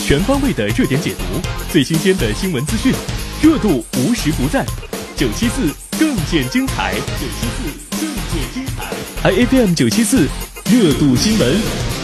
全方位的热点解读，最新鲜的新闻资讯，热度无时不在。974更见精彩，974更见精彩。IFM 974热度新闻。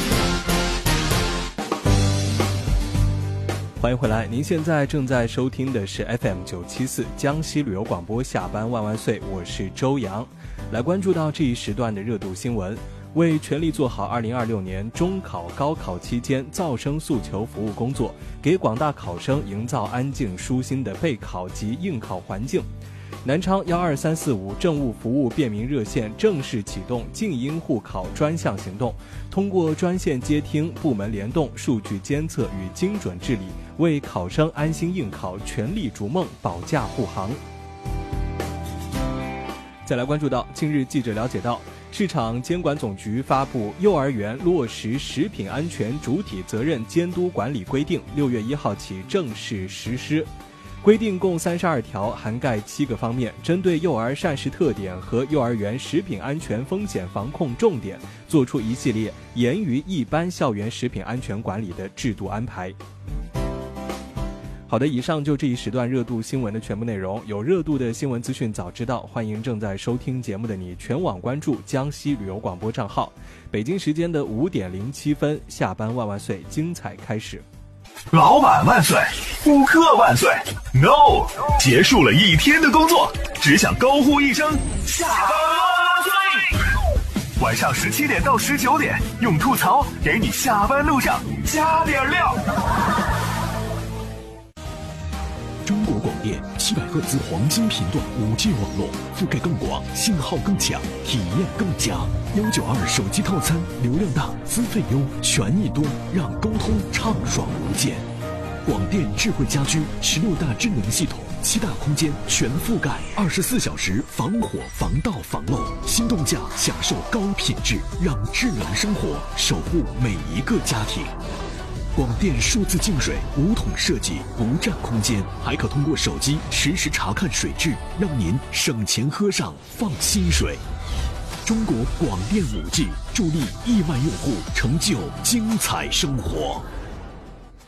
欢迎回来，您现在正在收听的是 FM 974江西旅游广播下班万万岁，我是周洋。来关注到这一时段的热度新闻。为全力做好2026年中考、高考期间噪声诉求服务工作，给广大考生营造安静舒心的备考及应考环境，南昌12345政务服务便民热线正式启动静音互考专项行动，通过专线接听、部门联动、数据监测与精准治理，为考生安心应考全力逐梦、保驾护航。再来关注到，近日记者了解到，市场监管总局发布《幼儿园落实食品安全主体责任监督管理规定》，6月1号起正式实施。规定共32条，涵盖7个方面，针对幼儿膳食特点和幼儿园食品安全风险防控重点，作出一系列严于一般校园食品安全管理的制度安排。好的，以上就这一时段热度新闻的全部内容。有热度的新闻资讯早知道，欢迎正在收听节目的你全网关注江西旅游广播账号。北京时间的5点07分，下班万万岁，精彩开始。 老板万岁，顾客万岁 ，No， 结束了一天的工作，只想高呼一声下班万岁。晚上17点到19点，用吐槽给你下班路上加点料。 中国广电700赫兹黄金频段5G 网络，覆盖更广，信号更强，体验更佳。192手机套餐，流量大，资费优，权益多，让沟通畅爽无间。广电智慧家居16大智能系统，7大空间全覆盖，24小时防火、防盗、防漏。心动价享受高品质，让智能生活守护每一个家庭。广电数字净水无桶设计，不占空间，还可通过手机实时查看水质，让您省钱喝上放心水。中国广电5G助力1万用户成就精彩生活。